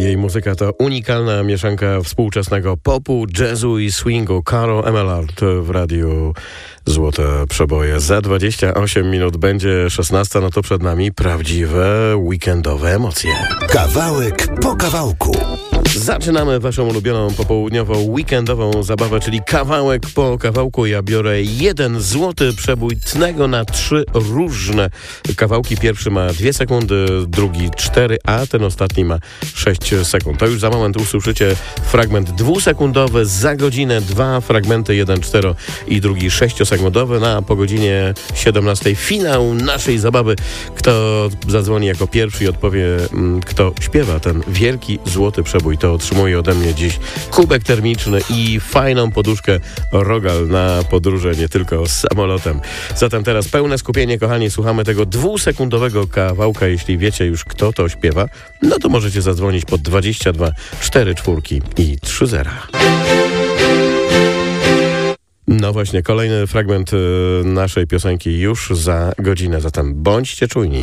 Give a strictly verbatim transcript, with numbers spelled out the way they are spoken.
Jej muzyka to unikalna mieszanka współczesnego popu, jazzu i swingu. Carol Emelard w radiu Złote Przeboje. Za dwadzieścia osiem minut będzie szesnasta, no to przed nami prawdziwe weekendowe emocje. Kawałek po kawałku. Zaczynamy waszą ulubioną popołudniową weekendową zabawę, czyli kawałek po kawałku. Ja biorę jeden złoty przebój tnego na trzy różne kawałki. Pierwszy ma dwie sekundy, drugi cztery, a ten ostatni ma sześć sekund. To już za moment usłyszycie fragment dwusekundowy, za godzinę dwa fragmenty, jeden cztero i drugi sześciosekundowy. Na po godzinie siedemnastej finał naszej zabawy. Kto zadzwoni jako pierwszy i odpowie, kto śpiewa ten wielki złoty przebój, to otrzymuje ode mnie dziś kubek termiczny i fajną poduszkę Rogal na podróże nie tylko z samolotem. Zatem teraz pełne skupienie, kochani, słuchamy tego dwusekundowego kawałka. Jeśli wiecie już, kto to śpiewa, no to możecie zadzwonić pod dwadzieścia dwa cztery cztery i trzy zera. No właśnie, kolejny fragment naszej piosenki już za godzinę, zatem bądźcie czujni.